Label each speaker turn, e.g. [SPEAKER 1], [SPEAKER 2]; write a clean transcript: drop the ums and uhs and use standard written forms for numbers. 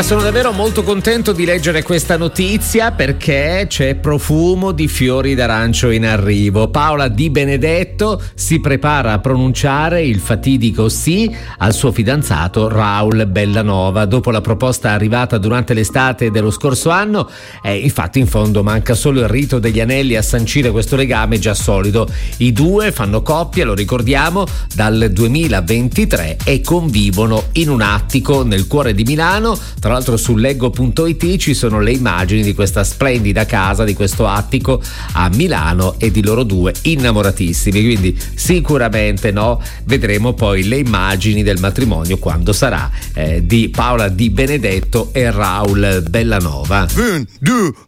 [SPEAKER 1] sono davvero molto contento di leggere questa notizia perché c'è profumo di fiori d'arancio in arrivo. Paola Di Benedetto si prepara a pronunciare il fatidico sì al suo fidanzato Raul Bellanova dopo la proposta arrivata durante l'estate dello scorso anno. Infatti in fondo manca solo il rito degli anelli a sancire questo legame già solido. I due fanno coppia, lo ricordiamo, dal 2023 e convivono in un attico nel cuore di Milano. Tra l'altro su leggo.it ci sono le immagini di questa splendida casa, di questo attico a Milano e di loro due innamoratissimi, quindi sicuramente vedremo poi le immagini del matrimonio quando sarà di Paola Di Benedetto e Raul Bellanova.
[SPEAKER 2] 1, 2